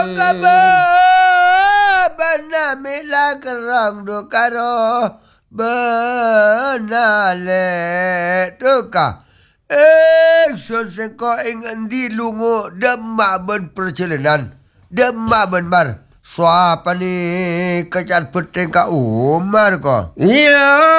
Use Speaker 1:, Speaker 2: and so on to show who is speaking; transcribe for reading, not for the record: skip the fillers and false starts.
Speaker 1: Kabar benamila kerang do karo benale tuka. Son sengko endi lungo demak ben perjalanan. Demak ben mar. Suapa ni kecat peteng ka Umar ko.
Speaker 2: Iya.